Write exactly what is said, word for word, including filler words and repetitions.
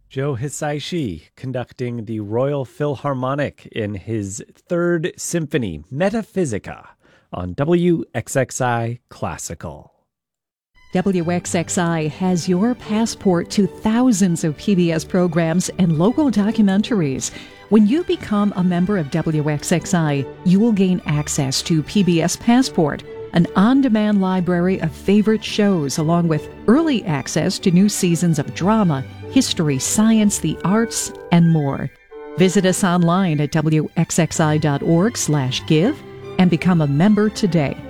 Joe Hisaishi conducting the Royal Philharmonic in his Third Symphony, Metaphysica, on W X X I Classical. W X X I has your passport to thousands of P B S programs and local documentaries. When you become a member of W X X I, you will gain access to P B S Passport, an on-demand library of favorite shows, along with early access to new seasons of drama, history, science, the arts, and more. Visit us online at W X X I dot org slash give and become a member today.